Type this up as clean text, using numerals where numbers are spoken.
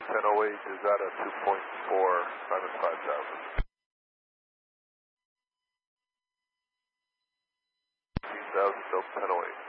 1008 is at a 2.4 minus 5,000. 15,000 Delta 1008.